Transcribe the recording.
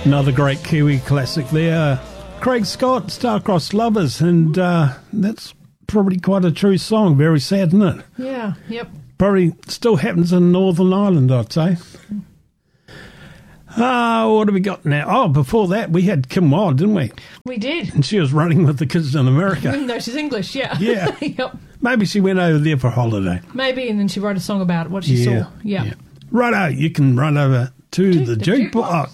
Another great Kiwi classic there. Craig Scott, Star-Crossed Lovers, and that's probably quite a true song. Very sad, isn't it? Yeah, yep. Probably still happens in Northern Ireland, I'd say. What have we got now? Oh, before that, we had Kim Wilde, didn't we? We did. And she was running with the kids in America. No, she's English, yeah. Yeah. Yep. Maybe she went over there for a holiday. Maybe, and then she wrote a song about what she saw. Yeah. Righto, you can run over to the jukebox.